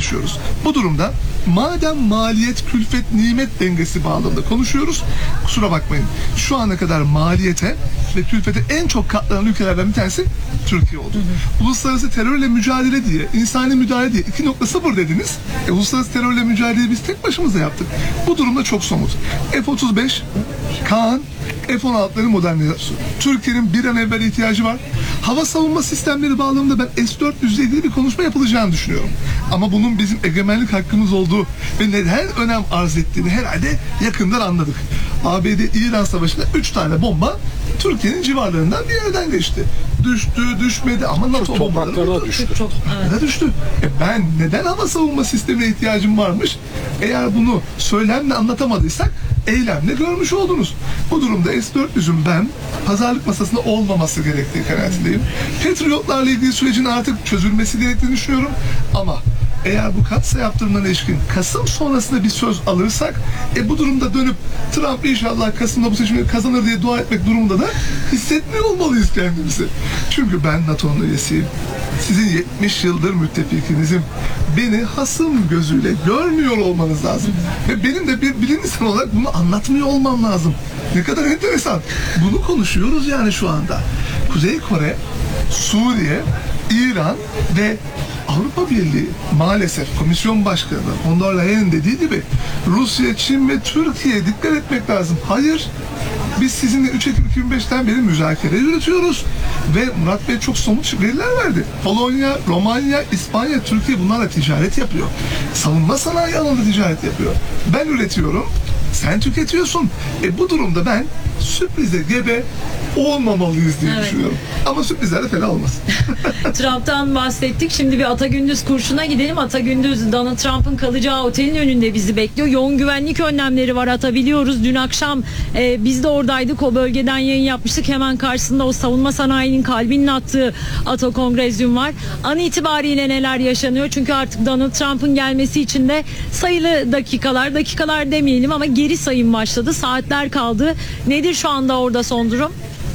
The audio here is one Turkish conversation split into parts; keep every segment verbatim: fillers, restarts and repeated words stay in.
yaşıyoruz. Bu durumda madem maliyet, külfet, nimet dengesi bağlamında konuşuyoruz, kusura bakmayın. Şu ana kadar maliyete ve külfete en çok katlanan ülkelerden bir tanesi Türkiye oldu. Hı hı. Uluslararası terörle mücadele diye, insani müdahale diye iki nokta sıfır dediniz. E, uluslararası terörle mücadeleyi biz tek başımıza yaptık. Bu durumda çok somut. F otuz beş, Kaan, F on altıların modernizasyonu. Türkiye'nin bir an evvel ihtiyacı var. Hava savunma sistemleri bağlamında ben S dört yüzle ilgili bir konuşma yapılacağını düşünüyorum. Ama bunun bizim egemenlik hakkımız olduğu ve neden önem arz ettiğini herhalde yakından anladık. A B D-İran Savaşı'nda üç tane bomba Türkiye'nin civarlarından bir yerden geçti. Düştü, düşmedi ama NATO topraklarına düştü. Çok, evet. düştü. E ben neden hava savunma sistemine ihtiyacım varmış? Eğer bunu söylemle anlatamadıysak eylemle görmüş oldunuz. Bu durumda S dört yüzün ben pazarlık masasında olmaması gerektiği kanaatindeyim. Patriotlarla ilgili sürecin artık çözülmesi gerektiğini düşünüyorum. Ama eğer bu katsa yaptırımlarına ilişkin Kasım sonrasında bir söz alırsak e bu durumda dönüp Trump inşallah Kasım'da bu seçimi kazanır diye dua etmek durumunda da hissetmiyor olmalıyız kendimizi. Çünkü ben NATO'nun üyesiyim. Sizin yetmiş yıldır müttefikinizim. Beni hasım gözüyle görmüyor olmanız lazım. Ve benim de bir bilim insanı olarak bunu anlatmıyor olmam lazım. Ne kadar enteresan. Bunu konuşuyoruz yani şu anda. Kuzey Kore, Suriye, İran ve Avrupa Birliği maalesef Komisyon Başkanı von der Leyen'in dediği gibi Rusya, Çin ve Türkiye'ye dikkat etmek lazım. Hayır. Biz sizinle üç Ekim iki bin beşten beri müzakere yürütüyoruz. Ve Murat Bey çok somut veriler verdi. Polonya, Romanya, İspanya, Türkiye bunlarla ticaret yapıyor. Savunma sanayi alanında ticaret yapıyor. Ben üretiyorum, sen tüketiyorsun. E bu durumda ben sürprize gebe olmamalıyız diye evet. düşünüyorum. Ama sürprizler de fena olmaz. Trump'tan bahsettik. Şimdi bir Atagündüz kurşuna gidelim. Atagündüz Donald Trump'ın kalacağı otelin önünde bizi bekliyor. Yoğun güvenlik önlemleri var, atabiliyoruz. Dün akşam e, biz de oradaydık. O bölgeden yayın yapmıştık. Hemen karşısında o savunma sanayinin kalbinin attığı Ato Kongrezyum var. An itibariyle neler yaşanıyor? Çünkü artık Donald Trump'ın gelmesi için de sayılı dakikalar, dakikalar demeyelim ama geri sayım başladı. Saatler kaldı. Nedir şu anda orada son durum?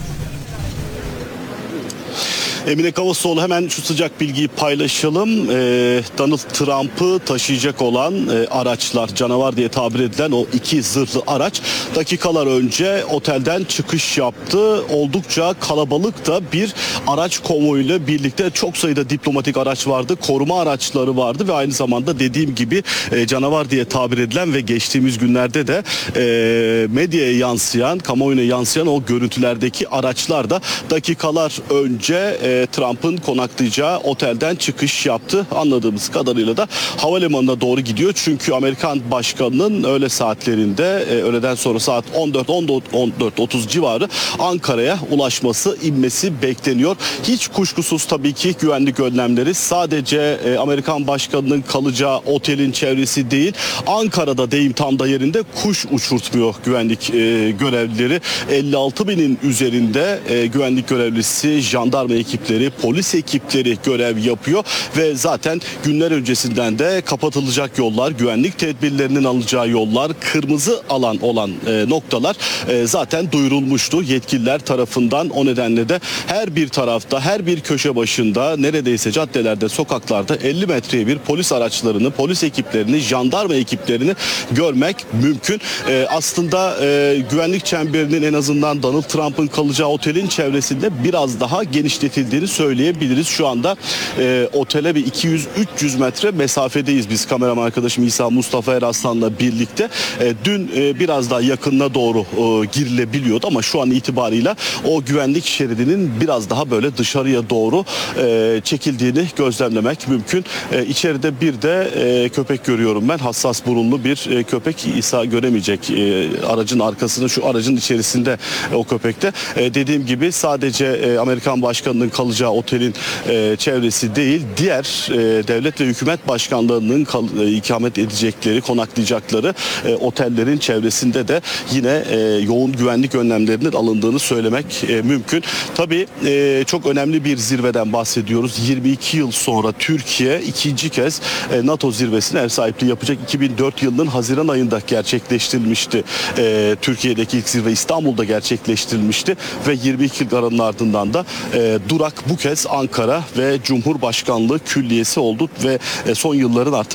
Emine Kavasoğlu, hemen şu sıcak bilgiyi paylaşalım. Ee, Donald Trump'ı taşıyacak olan e, araçlar, canavar diye tabir edilen o iki zırhlı araç dakikalar önce otelden çıkış yaptı. Oldukça kalabalık da bir araç konvoyuyla birlikte çok sayıda diplomatik araç vardı, koruma araçları vardı ve aynı zamanda dediğim gibi e, canavar diye tabir edilen ve geçtiğimiz günlerde de e, medyaya yansıyan, kamuoyuna yansıyan o görüntülerdeki araçlar da dakikalar önce e, Trump'ın konaklayacağı otelden çıkış yaptı. Anladığımız kadarıyla da havalimanına doğru gidiyor. Çünkü Amerikan başkanının öğle saatlerinde, e, öğleden sonra saat on dört on dört otuz civarı Ankara'ya ulaşması, inmesi bekleniyor. Hiç kuşkusuz tabii ki güvenlik önlemleri sadece e, Amerikan başkanının kalacağı otelin çevresi değil, Ankara'da deyim tam da yerinde kuş uçurtmuyor güvenlik e, görevlileri. elli altı binin üzerinde e, güvenlik görevlisi, jandarma ekipleri, polis ekipleri görev yapıyor ve zaten günler öncesinden de kapatılacak yollar, güvenlik tedbirlerinin alınacağı yollar, kırmızı alan olan e, noktalar e, zaten duyurulmuştu yetkililer tarafından. O nedenle de her bir tarafta, her bir köşe başında, neredeyse caddelerde, sokaklarda elli metreye bir polis araçlarını, polis ekiplerini, jandarma ekiplerini görmek mümkün. E, aslında e, güvenlik çemberinin en azından Donald Trump'ın kalacağı otelin çevresinde biraz daha genişletildiğini söyleyebiliriz. Şu anda e, otele bir iki yüz üç yüz metre mesafedeyiz biz, kameraman arkadaşım İsa Mustafa Eraslan'la birlikte. E, dün e, biraz daha yakınına doğru e, girilebiliyordu ama şu an itibarıyla o güvenlik şeridinin biraz daha böyle dışarıya doğru e, çekildiğini gözlemlemek mümkün. E, içeride bir de e, köpek görüyorum ben. Hassas burunlu bir e, köpek. İsa göremeyecek e, aracın arkasında, şu aracın içerisinde e, o köpekte. E, dediğim gibi sadece e, Amerikan başkanının kalacağı otelin e, çevresi değil, diğer e, devlet ve hükümet başkanlarının kal, e, ikamet edecekleri, konaklayacakları e, otellerin çevresinde de yine e, yoğun güvenlik önlemlerinin alındığını söylemek e, mümkün. Tabii e, çok önemli bir zirveden bahsediyoruz. yirmi iki yıl sonra Türkiye ikinci kez e, NATO zirvesine ev sahipliği yapacak. iki bin dört yılının Haziran ayında gerçekleştirilmişti. E, Türkiye'deki ilk zirve İstanbul'da gerçekleştirilmişti ve yirmi iki yılların ardından da e, durak bu kez Ankara ve Cumhurbaşkanlığı Külliyesi oldu ve son yılların artık